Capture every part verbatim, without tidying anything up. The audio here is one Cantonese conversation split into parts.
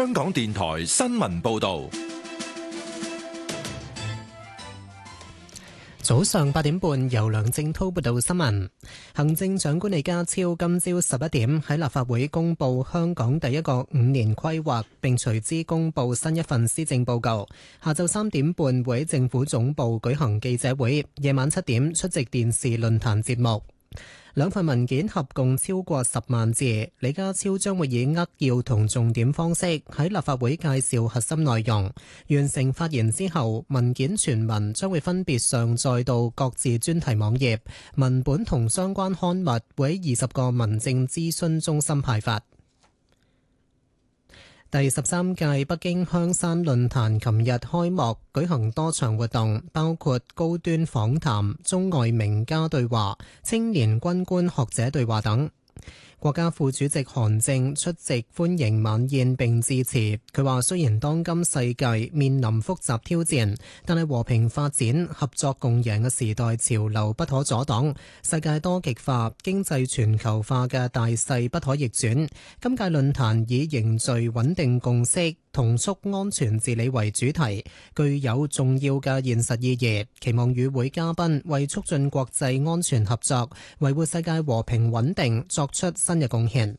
香港電台新聞報道。 早上八點半，由梁正濤報道新聞。行政長官李家超今朝十一點喺立法會公布香港第一個五年規劃，並隨之公布新一份施政報告。下晝三點半會喺政府總部舉行記者會，夜晚七點出席電視論壇節目。兩份文件合共超過十萬字，李家超將會以扼要同重點方式喺立法會介紹核心內容。完成發言之後，文件全文將會分別上載到各自專題網頁，文本同相關刊物會喺二十個民政諮詢中心派發。第十三屆北京香山論壇琴日開幕，舉行多場活動，包括高端訪談、中外名家對話、青年軍官學者對話等。國家副主席韓正出席歡迎晚宴並致辭，佢話雖然當今世界面臨複雜挑戰，但係和平發展、合作共贏嘅時代潮流不可阻擋，世界多極化、經濟全球化嘅大勢不可逆轉。今屆論壇以凝聚穩定共識、同促安全治理為主題，具有重要嘅現實意義，期望與會嘉賓為促進國際安全合作、維護世界和平穩定作出新嘅貢獻。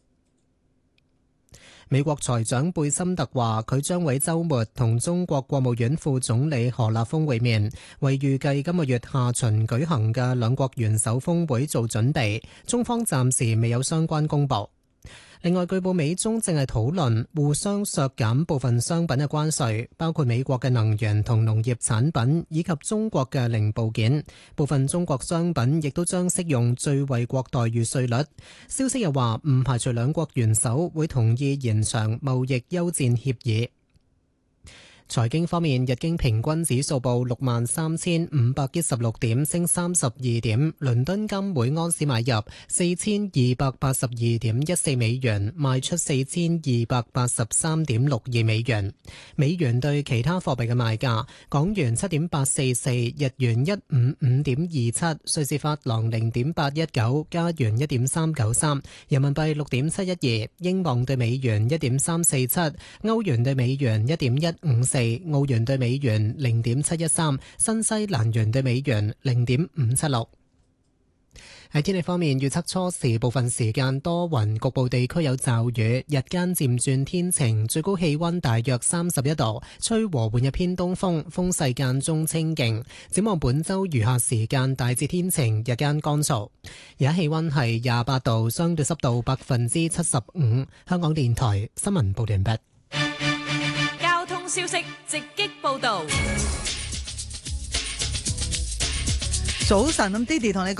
美國財長貝森特話，佢將會週末同中國國務院副總理何立峰會面，為預計今個月下旬舉行嘅兩國元首峰會做準備。中方暫時未有相關公佈。另外，據報美中正係討論互相削減部分商品嘅關稅，包括美國嘅能源同農業產品，以及中國嘅零部件。部分中國商品亦都將適用最惠國待遇稅率。消息又話，唔排除兩國元首會同意延長貿易休戰協議。財經方面，日經平均指數報六萬三千五百一十六點，升三十二點。倫敦金每盎司買入四千二百八十二點一四美元，賣出四千二百八十三點六二美元。美元對其他貨幣嘅賣價：港元七點八四四，日元一五五點二七，瑞士法郎零點八一九，加元一點三九三，人民幣六點七一二，英鎊對美元一點三四七，歐元對美元一點一五四。澳元對美元零點七一三，新西蘭元對美元零點五七六。喺天氣方面，預測初時部分時間多雲，局部地區有驟雨，日間漸轉天晴，最高氣溫大約三十一度，吹和緩嘅偏東風，風勢間中清勁。展望本周餘下時間大致天晴，日間乾燥。而家氣溫係廿八度，相對濕度百分之七十五。香港電台新聞報道完畢。 消息直擊報道。 早晨，咁 Didi 同你講